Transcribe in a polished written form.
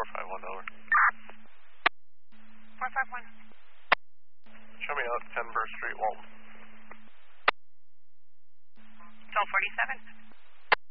451 over. 451. Show me out 10 Burr Street, Walton. Still 47.